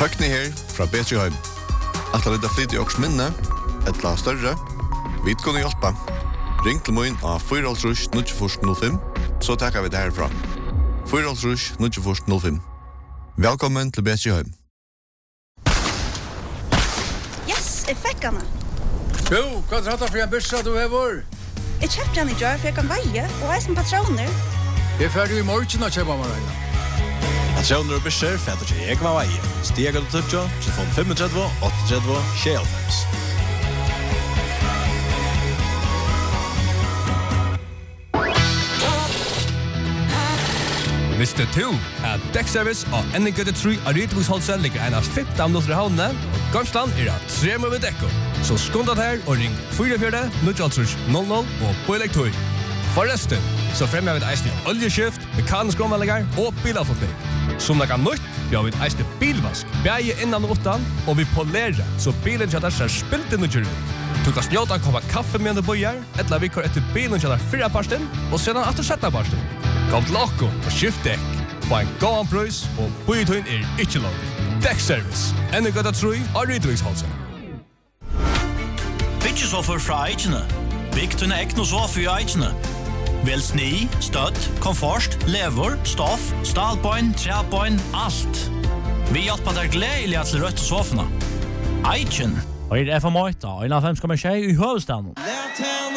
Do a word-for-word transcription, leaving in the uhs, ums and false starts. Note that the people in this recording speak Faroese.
Høgni her fra Betriheim. At det er flyt i åks minne, et la større, vi kunne hjelpe. Ring til min av fire null null fem, så takker vi det herfra. fire null null null fem. Velkommen til Betriheim. Yes, jeg fikk henne. Jo, hva er det for en børsa du har vært? Jeg kjøpte henne i jar, for jeg kan veie, og jeg som patroner. Jeg er ferdig i morgen å kjøpe meg regna. Patroner og børser fætter ikke jeg var veie. Stiger du tøtja, telefon fem tre åtte tre seks. Visste du at Dekkservice og N G T tre av Rydviksholset ligger en av femten minutter i havnene, og Gamsland er at tre med dekko. Så skundet her og ring fire fire null null null og på elektor. Forresten, så fremmer vi et eisende oljeskift, mekanisk omvendinger og bilavfotning. Som det kan nytt, vi har vi et eisende bilvask, beie innan og utan, og vi polerer, så bilen kjøtter ser spilt inn og kjører ut. Du kan snjåta en koppa kaffe med en bøyer, etla vi kår etter bilen kjøtter fyrre parsten, og sedan etter sjette parsten. Kom til okko og skift dekk. Få en gåan prøys, og bøyetøyen er ikke langt. Dekkservice. N G T tre av Rydviksholset. Byggje sofer fra Eikene. Bygg tunne ekno sofer i Eikene. Vel sni, stødd, komfort, lever, stoff, stalpoint, trepoint, alt. Vi hjelper deg gledelig til rødt sofene. Eiken. Og er F M åtta, en av fem komma tjej i hovedstaden.